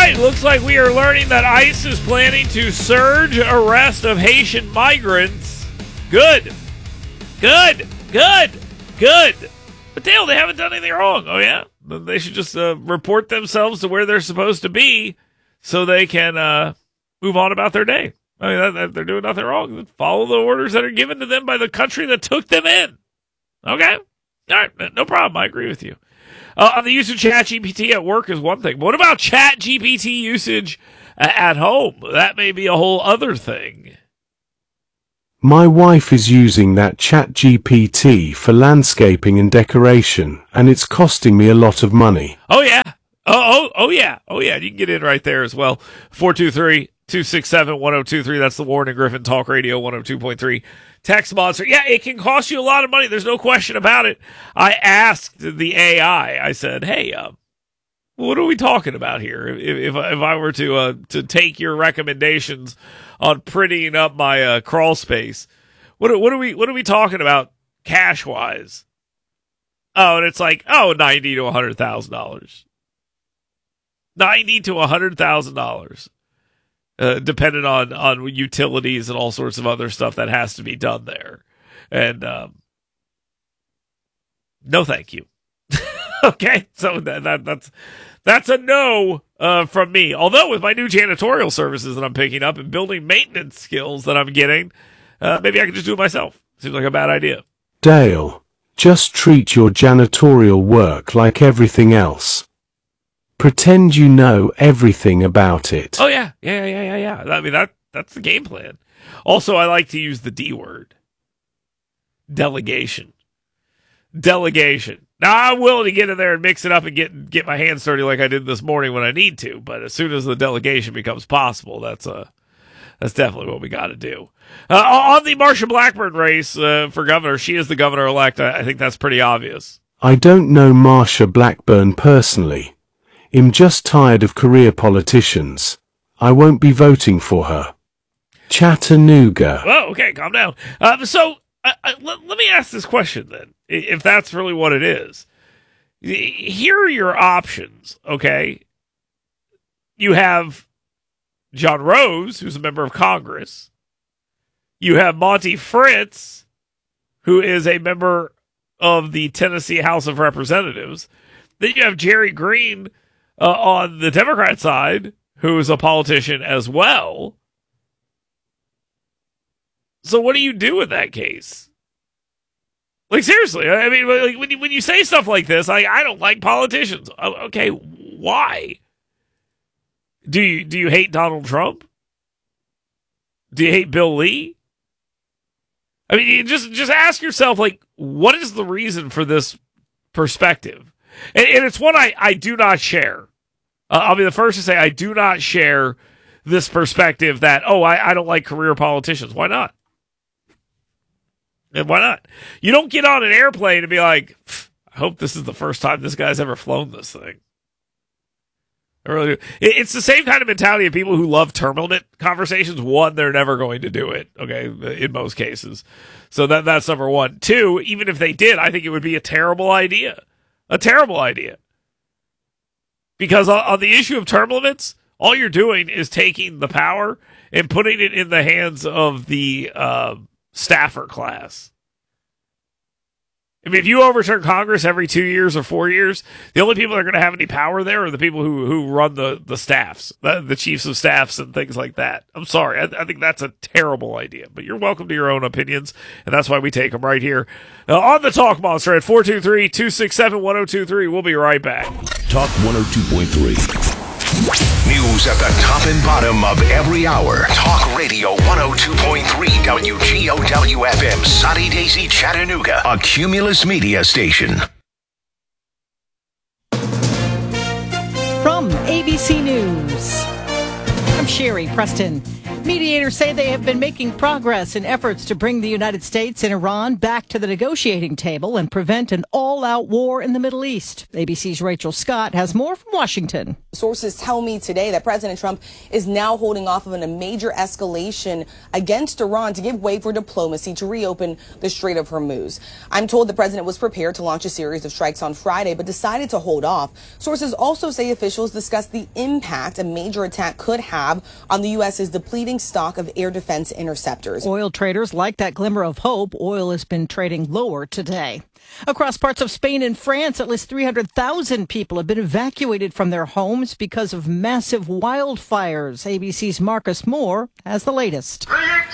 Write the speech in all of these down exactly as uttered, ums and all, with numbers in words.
right, looks like we are learning that ICE is planning to surge arrest of Haitian migrants. Good. Good. Good. Good. But Dale, they haven't done anything wrong. Oh, yeah? They should just uh, report themselves to where they're supposed to be so they can uh, move on about their day. I mean, that, that, they're doing nothing wrong. Follow the orders that are given to them by the country that took them in. Okay? All right, no problem. I agree with you. Uh, on the use of ChatGPT at work is one thing. But what about ChatGPT usage uh, at home? That may be a whole other thing. My wife is using that ChatGPT for landscaping and decoration, and it's costing me a lot of money. Oh, yeah. Oh, oh, oh yeah. Oh, yeah. You can get in right there as well. four two three, two six seven, one oh two three. That's the Warren and Griffin Talk Radio one oh two point three. Text monster. Yeah, it can cost you a lot of money. There's no question about it. I asked the A I, I said, hey, uh, what are we talking about here? If, if, if I were to uh, to take your recommendations on prettying up my uh, crawl space, what, what are we what are we talking about cash wise? Oh, and it's like, oh, ninety to one hundred thousand dollars. ninety to one hundred thousand dollars. Uh, depending on, on utilities and all sorts of other stuff that has to be done there. And um, no thank you. Okay, so that, that that's that's a no uh, from me. Although with my new janitorial services that I'm picking up and building maintenance skills that I'm getting, uh, maybe I can just do it myself. Seems like a bad idea. Dale, just treat your janitorial work like everything else. Pretend you know everything about it. Oh, yeah. Yeah, yeah, yeah, yeah. I mean, that that's the game plan. Also, I like to use the D word. Delegation. Delegation. Now, I'm willing to get in there and mix it up and get get my hands dirty like I did this morning when I need to. But as soon as the delegation becomes possible, that's uh, that's definitely what we got to do. Uh, on the Marsha Blackburn race uh, for governor, she is the governor-elect. I, I think that's pretty obvious. I don't know Marsha Blackburn personally. I'm just tired of career politicians. I won't be voting for her. Chattanooga. Well, okay, calm down. Um, so, uh, uh, let, let me ask this question then, if that's really what it is. Here are your options, okay? You have John Rose, who's a member of Congress. You have Monty Fritz, who is a member of the Tennessee House of Representatives. Then you have Jerry Green, Uh, on the Democrat side, who is a politician as well. So what do you do in that case? Like, seriously, I mean, like, when you, when you say stuff like this, I, I don't like politicians. Okay, why? Do you, do you hate Donald Trump? Do you hate Bill Lee? I mean, you just, just ask yourself, like, what is the reason for this perspective? And, and it's one I, I do not share. Uh, I'll be the first to say I do not share this perspective that, oh, I, I don't like career politicians. Why not? And why not? You don't get on an airplane and be like, I hope this is the first time this guy's ever flown this thing. I really do. It, it's the same kind of mentality of people who love term limit conversations. One, they're never going to do it, okay, in most cases. So that that's number one. Two, even if they did, I think it would be a terrible idea. A terrible idea. Because on the issue of term limits, all you're doing is taking the power and putting it in the hands of the uh, staffer class. I mean, if you overturn Congress every two years or four years, the only people that are going to have any power there are the people who, who run the, the staffs, the, the chiefs of staffs and things like that. I'm sorry. I, I think that's a terrible idea, but you're welcome to your own opinions, and that's why we take them right here uh, on the Talk Monster at four two three, two six seven, one oh two three. We'll be right back. Talk one oh two point three. News at the top and bottom of every hour. Talk Radio one oh two point three W G O W F M, Sunny Daisy, Chattanooga, a Cumulus Media station. From A B C News, I'm Sherry Preston. Mediators say they have been making progress in efforts to bring the United States and Iran back to the negotiating table and prevent an all-out war in the Middle East. A B C's Rachel Scott has more from Washington. Sources tell me today that President Trump is now holding off on a major escalation against Iran to give way for diplomacy to reopen the Strait of Hormuz. I'm told the president was prepared to launch a series of strikes on Friday, but decided to hold off. Sources also say officials discussed the impact a major attack could have on the U S's depleting stock of air defense interceptors. Oil traders like that glimmer of hope. Oil has been trading lower today. Across parts of Spain and France, at least three hundred thousand people have been evacuated from their homes because of massive wildfires. A B C's Marcus Moore has the latest.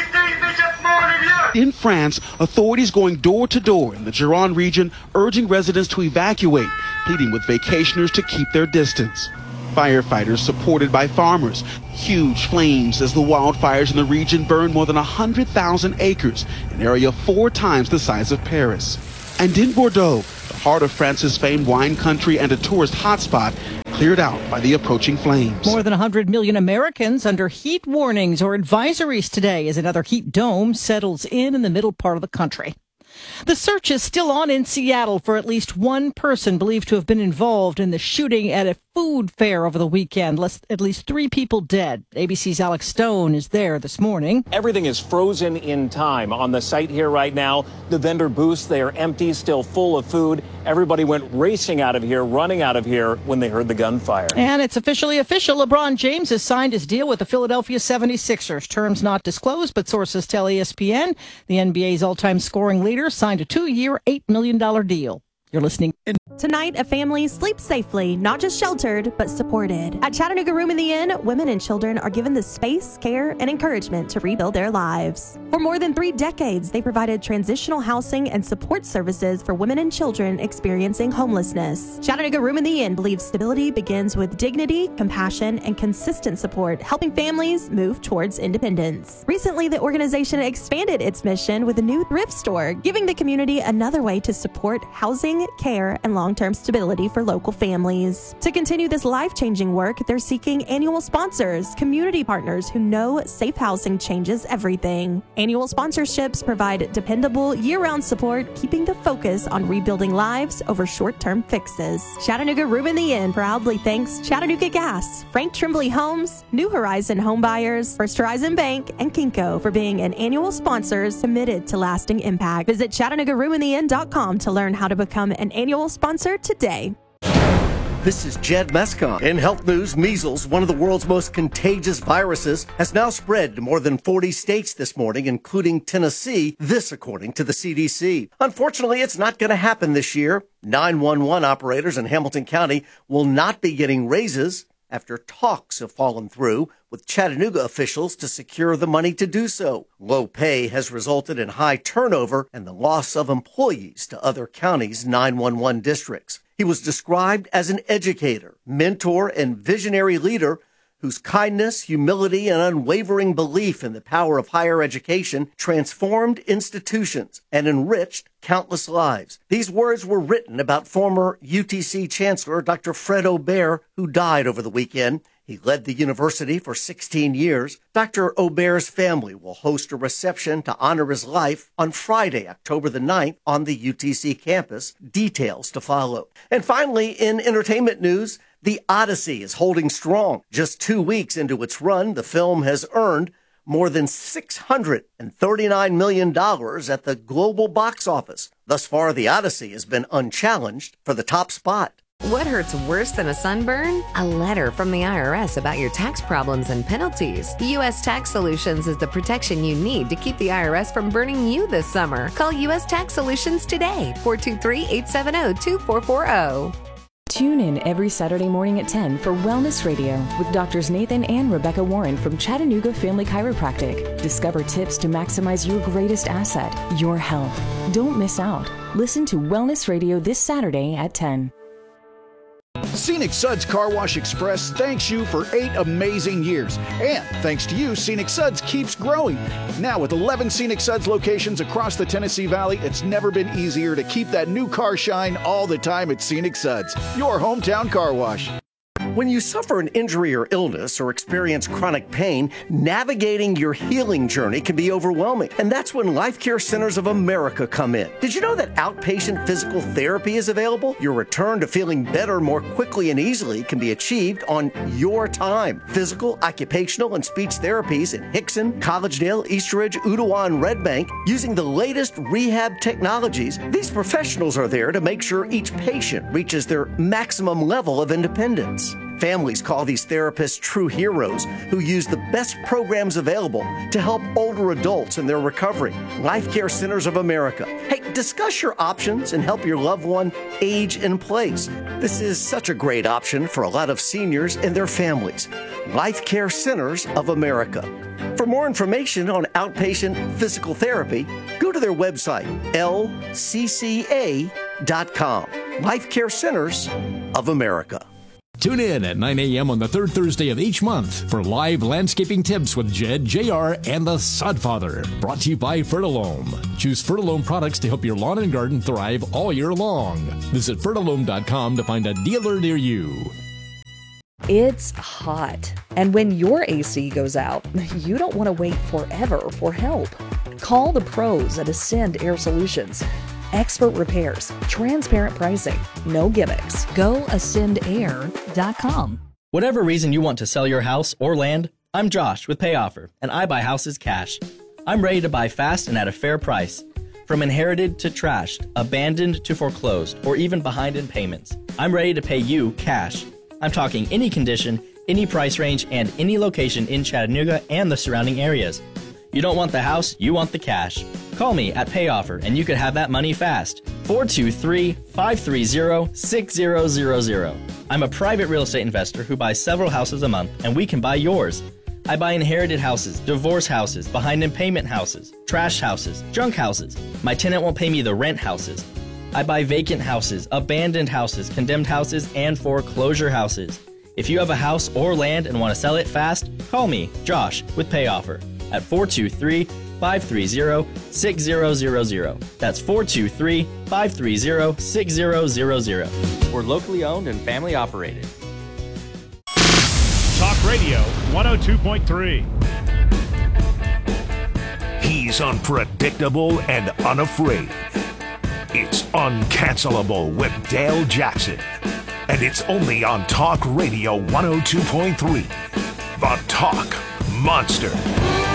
In France, authorities going door to door in the Gironde region urging residents to evacuate, pleading with vacationers to keep their distance. Firefighters supported by farmers. Huge flames as the wildfires in the region burn more than one hundred thousand acres, an area four times the size of Paris. And in Bordeaux, the heart of France's famed wine country and a tourist hotspot, cleared out by the approaching flames. More than one hundred million Americans under heat warnings or advisories today as another heat dome settles in in the middle part of the country. The search is still on in Seattle for at least one person believed to have been involved in the shooting at a food fair over the weekend. Less, at least three people dead. A B C's Alex Stone is there this morning. Everything is frozen in time on the site here right now. The vendor booths, they are empty, still full of food. Everybody went racing out of here, running out of here when they heard the gunfire. And it's officially official. LeBron James has signed his deal with the Philadelphia seventy-sixers. Terms not disclosed, but sources tell E S P N the N B A's all-time scoring leader signed a two-year, eight million dollars deal. You're listening. Tonight, a family sleeps safely, not just sheltered, but supported. At Chattanooga Room in the Inn, women and children are given the space, care, and encouragement to rebuild their lives. For more than three decades, they provided transitional housing and support services for women and children experiencing homelessness. Chattanooga Room in the Inn believes stability begins with dignity, compassion, and consistent support, helping families move towards independence. Recently, the organization expanded its mission with a new thrift store, giving the community another way to support housing, care, and long-term stability for local families. To continue this life-changing work, they're seeking annual sponsors, community partners who know safe housing changes everything. Annual sponsorships provide dependable, year-round support, keeping the focus on rebuilding lives over short-term fixes. Chattanooga Room in the Inn proudly thanks Chattanooga Gas, Frank Trimbley Homes, New Horizon Home Buyers, First Horizon Bank, and Kinko for being an annual sponsors committed to lasting impact. Visit Chattanooga Room in the Inn dot com to learn how to become an annual sponsor today. This is Jed Mescon. In health news, measles, one of the world's most contagious viruses, has now spread to more than forty states this morning, including Tennessee, this according to the C D C. Unfortunately, it's not going to happen this year. nine one one operators in Hamilton County will not be getting raises after talks have fallen through with Chattanooga officials to secure the money to do so. Low pay has resulted in high turnover and the loss of employees to other counties' nine one one districts. He was described as an educator, mentor, and visionary leader whose kindness, humility, and unwavering belief in the power of higher education transformed institutions and enriched countless lives. These words were written about former U T C Chancellor Doctor Fred Aubert, who died over the weekend. He led the university for sixteen years. Doctor Aubert's family will host a reception to honor his life on Friday, October the ninth, on the U T C campus. Details to follow. And finally, in entertainment news, The Odyssey is holding strong. Just two weeks into its run, the film has earned more than six hundred thirty-nine million dollars at the global box office. Thus far, The Odyssey has been unchallenged for the top spot. What hurts worse than a sunburn? A letter from the I R S about your tax problems and penalties. U S Tax Solutions is the protection you need to keep the I R S from burning you this summer. Call U S Tax Solutions today, four two three, eight seven zero, two four four zero. Tune in every Saturday morning at ten for Wellness Radio with Doctors Nathan and Rebecca Warren from Chattanooga Family Chiropractic. Discover tips to maximize your greatest asset, your health. Don't miss out. Listen to Wellness Radio this Saturday at ten. Scenic Suds Car Wash Express thanks you for eight amazing years. And thanks to you, Scenic Suds keeps growing. Now with eleven Scenic Suds locations across the Tennessee Valley, it's never been easier to keep that new car shine all the time at Scenic Suds, your hometown car wash. When you suffer an injury or illness or experience chronic pain, navigating your healing journey can be overwhelming. And that's when Life Care Centers of America come in. Did you know that outpatient physical therapy is available? Your return to feeling better more quickly and easily can be achieved on your time. Physical, occupational, and speech therapies in Hickson, Collegedale, Eastridge, Ottawa, and Red Bank using the latest rehab technologies. These professionals are there to make sure each patient reaches their maximum level of independence. Families call these therapists true heroes who use the best programs available to help older adults in their recovery. Life Care Centers of America. Hey, discuss your options and help your loved one age in place. This is such a great option for a lot of seniors and their families. Life Care Centers of America. For more information on outpatient physical therapy, go to their website, L C C A dot com. Life Care Centers of America. Tune in at nine a.m. on the third Thursday of each month for live landscaping tips with Jed, J R, and the Sodfather. Brought to you by Fertilome. Choose Fertilome products to help your lawn and garden thrive all year long. Visit Fertilome dot com to find a dealer near you. It's hot, and when your A C goes out, you don't want to wait forever for help. Call the pros at Ascend Air Solutions. Expert repairs, transparent pricing, no gimmicks. Go ascend air dot com. Whatever reason you want to sell your house or land, I'm Josh with PayOffer, and I buy houses cash. I'm ready to buy fast and at a fair price. From inherited to trashed, abandoned to foreclosed, or even behind in payments, I'm ready to pay you cash. I'm talking any condition, any price range, and any location in Chattanooga and the surrounding areas. You don't want the house, you want the cash. Call me at PayOffer and you could have that money fast. four two three, five three zero, six zero zero zero. I'm a private real estate investor who buys several houses a month, and we can buy yours. I buy inherited houses, divorce houses, behind in payment houses, trash houses, junk houses. My tenant won't pay me the rent houses. I buy vacant houses, abandoned houses, condemned houses, and foreclosure houses. If you have a house or land and want to sell it fast, call me, Josh, with PayOffer at four two three, five three zero, six zero zero zero. That's four two three, five three zero, six zero zero zero. We're locally owned and family operated. Talk Radio one oh two point three. He's unpredictable and unafraid. It's Uncancelable with Dale Jackson. And it's only on Talk Radio one oh two point three. The Talk Monster.